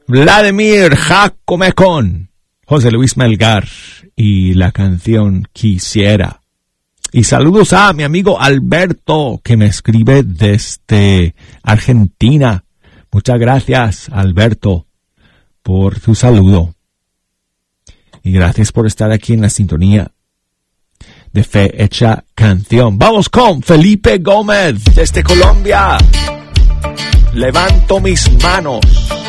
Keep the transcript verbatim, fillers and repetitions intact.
Vladimir Jacomecon, José Luis Melgar y la canción Quisiera. Y saludos a mi amigo Alberto, que me escribe desde Argentina. Muchas gracias, Alberto, por tu saludo. Y gracias por estar aquí en la sintonía de Fe Hecha Canción. Vamos con Felipe Gómez desde Colombia. Levanto mis manos.